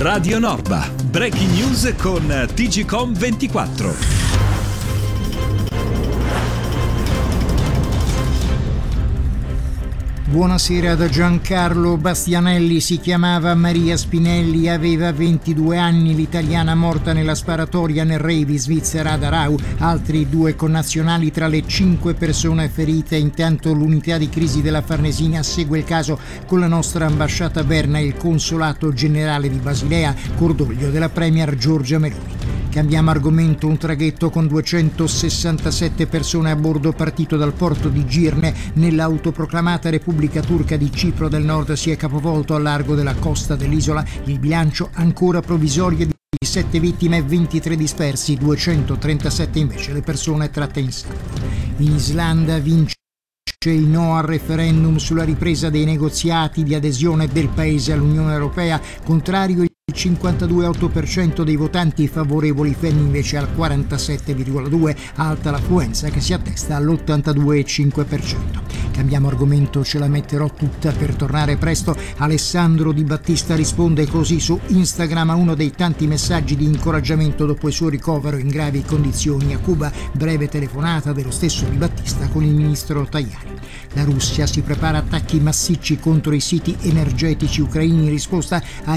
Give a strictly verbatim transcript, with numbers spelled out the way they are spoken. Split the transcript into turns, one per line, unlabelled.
Radio Nova, breaking news con T G Com ventiquattro.
Buonasera da Giancarlo Bastianelli. Si chiamava Maria Spinelli, aveva ventidue anni, l'italiana morta nella sparatoria nel rave Svizzera ad Aarau. Altri due connazionali tra le cinque persone ferite. Intanto l'unità di crisi della Farnesina segue il caso con la nostra ambasciata a Berna e il consolato generale di Basilea, cordoglio della premier Giorgia Meloni. Cambiamo argomento. Un traghetto con duecentosessantasette persone a bordo partito dal porto di Girne nell'autoproclamata Repubblica Turca di Cipro del Nord si è capovolto al largo della costa dell'isola. Il bilancio ancora provvisorio di sette vittime e ventitré dispersi, duecentotrentasette invece le persone tratte in salvo. In Islanda vince il no al referendum sulla ripresa dei negoziati di adesione del paese all'Unione Europea, contrario il cinquantadue virgola otto per cento dei votanti, favorevoli fermi invece al quarantasette virgola due per cento, alta l'affluenza che si attesta all'ottantadue virgola cinque per cento. Cambiamo argomento, ce la metterò tutta per tornare presto. Alessandro Di Battista risponde così su Instagram a uno dei tanti messaggi di incoraggiamento dopo il suo ricovero in gravi condizioni a Cuba. Breve telefonata dello stesso Di Battista con il ministro Tajani. La Russia si prepara attacchi massicci contro i siti energetici ucraini in risposta ai